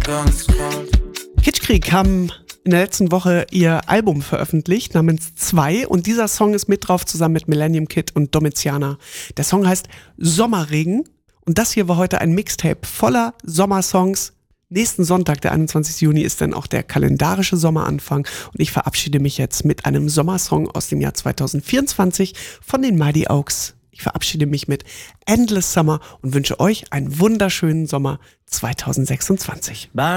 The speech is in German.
Kitschkrieg haben in der letzten Woche ihr Album veröffentlicht namens 2 und dieser Song ist mit drauf zusammen mit Millennium Kid und Domiziana. Der Song heißt Sommerregen und das hier war heute ein Mixtape voller Sommersongs. Nächsten Sonntag, der 21. Juni, ist dann auch der kalendarische Sommeranfang und ich verabschiede mich jetzt mit einem Sommersong aus dem Jahr 2024 von den Mighty Oaks. Ich verabschiede mich mit Endless Summer und wünsche euch einen wunderschönen Sommer 2026.